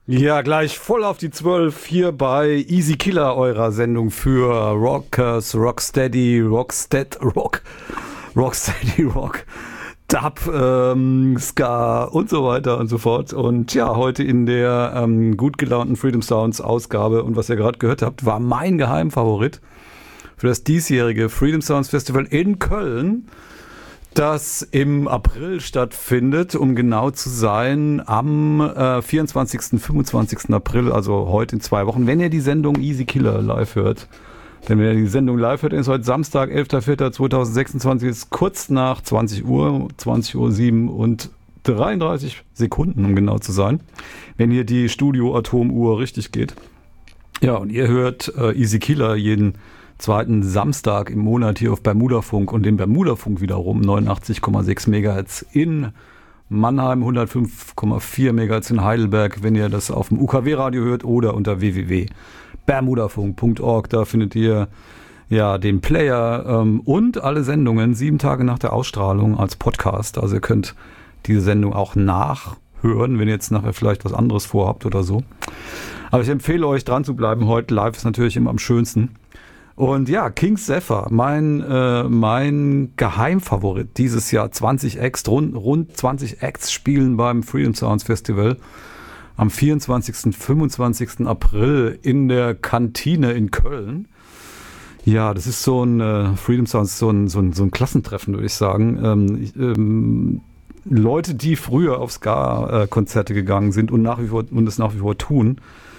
Ja, gleich voll auf die 12 hier bei Easy Killer, eurer Sendung für Rockers, Rocksteady, Rocksteady Rock, Dub, Ska und so weiter und so fort. Und ja, heute in der gut gelaunten Freedom Sounds Ausgabe, und was ihr gerade gehört habt, war mein Geheimfavorit für das diesjährige Freedom Sounds Festival in Köln, das im April stattfindet, um genau zu sein, am 24., 25. April, also heute in 2 Wochen, wenn ihr die Sendung Easy Killer live hört. Denn wenn ihr die Sendung live hört, ist heute Samstag, 11.04.2026, ist kurz nach 20 Uhr, 20:07 und 33 Sekunden, um genau zu sein, wenn hier die Studio-Atomuhr richtig geht. Ja, und ihr hört Easy Killer jeden zweiten Samstag im Monat hier auf Bermudafunk, und den Bermudafunk wiederum 89,6 MHz in Mannheim, 105,4 MHz in Heidelberg, wenn ihr das auf dem UKW-Radio hört, oder unter www.bermudafunk.org. Da findet ihr ja den Player und alle Sendungen 7 Tage nach der Ausstrahlung als Podcast. Also ihr könnt diese Sendung auch nachhören, wenn ihr jetzt nachher vielleicht was anderes vorhabt oder so. Aber ich empfehle euch, dran zu bleiben. Heute live ist natürlich immer am schönsten. Und ja, King Zephyr, mein Geheimfavorit dieses Jahr. 20 Acts, rund 20 Acts spielen beim Freedom Sounds Festival am 24. 25. April in der Kantine in Köln. Ja, das ist so ein Freedom Sounds, so ein Klassentreffen, würde ich sagen. Leute, die früher auf Ska-Konzerte gegangen sind und es nach wie vor tun,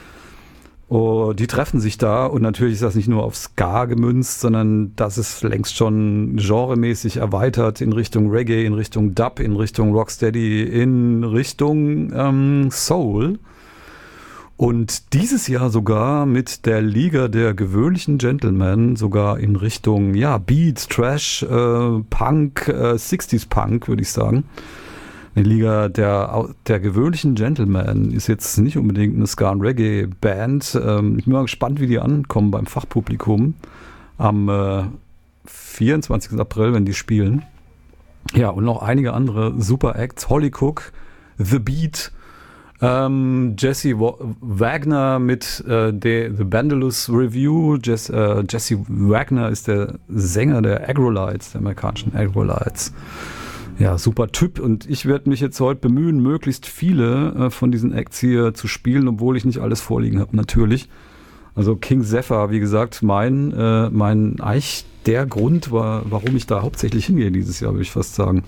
die treffen sich da, und natürlich ist das nicht nur auf Ska gemünzt, sondern das ist längst schon genremäßig erweitert in Richtung Reggae, in Richtung Dub, in Richtung Rocksteady, in Richtung Soul. Und dieses Jahr sogar mit der Liga der gewöhnlichen Gentlemen sogar in Richtung Beat, Trash, Punk, 60s Punk, würde ich sagen. Eine Liga der gewöhnlichen Gentlemen ist jetzt nicht unbedingt eine Ska- und Reggae-Band. Ich bin mal gespannt, wie die ankommen beim Fachpublikum am 24. April, wenn die spielen. Ja, und noch einige andere super Acts. Holly Cook, The Beat, Jesse Wagner mit The Bandalus Review. Jesse Wagner ist der Sänger der Aggrolites, der amerikanischen Aggrolites. Ja, super Typ, und ich werde mich jetzt heute bemühen, möglichst viele von diesen Acts hier zu spielen, obwohl ich nicht alles vorliegen habe, natürlich. Also King Zephyr, wie gesagt, eigentlich der Grund war, warum ich da hauptsächlich hingehe dieses Jahr, würde ich fast sagen.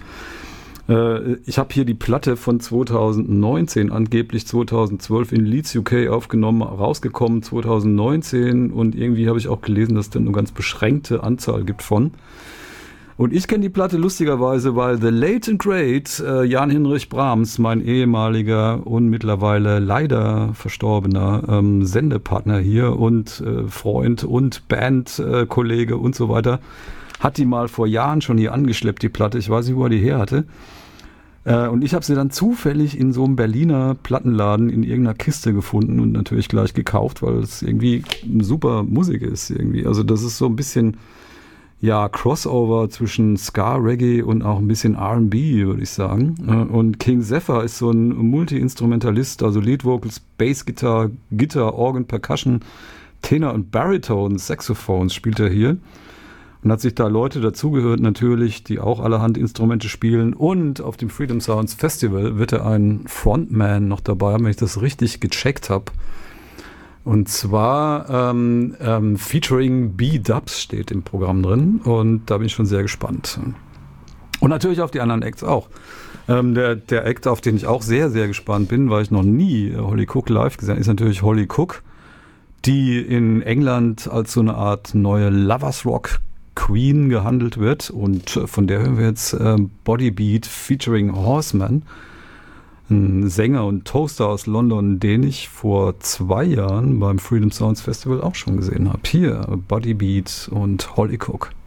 Ich habe hier die Platte von 2019, angeblich 2012 in Leeds, UK aufgenommen, rausgekommen 2019, und irgendwie habe ich auch gelesen, dass es da eine ganz beschränkte Anzahl gibt von. Und ich kenne die Platte lustigerweise, weil The Late and Great Jan-Hinrich Brahms, mein ehemaliger und mittlerweile leider verstorbener Sendepartner hier und Freund und Bandkollege und so weiter, hat die mal vor Jahren schon hier angeschleppt, die Platte. Ich weiß nicht, wo er die her hatte. Und ich habe sie dann zufällig in so einem Berliner Plattenladen in irgendeiner Kiste gefunden und natürlich gleich gekauft, weil es irgendwie super Musik ist irgendwie. Also das ist so ein bisschen Crossover zwischen Ska, Reggae und auch ein bisschen R&B, würde ich sagen. Und King Zephyr ist so ein Multi-Instrumentalist, also Lead Vocals, Bass Guitar, Organ, Percussion, Tenor und Baritone, Saxophones spielt er hier. Und hat sich da Leute dazugehört natürlich, die auch allerhand Instrumente spielen. Und auf dem Freedom Sounds Festival wird er einen Frontman noch dabei haben, wenn ich das richtig gecheckt habe. Und zwar featuring B-Dubs steht im Programm drin, und da bin ich schon sehr gespannt. Und natürlich auf die anderen Acts auch. Der Act, auf den ich auch sehr, sehr gespannt bin, weil ich noch nie Holly Cook live gesehen habe, ist natürlich Holly Cook, die in England als so eine Art neue Lovers Rock Queen gehandelt wird, und von der hören wir jetzt Body Beat featuring Horseman. Ein Sänger und Toaster aus London, den ich vor 2 Jahren beim Freedom Sounds Festival auch schon gesehen habe. Hier, Body Beat und Holly Cook.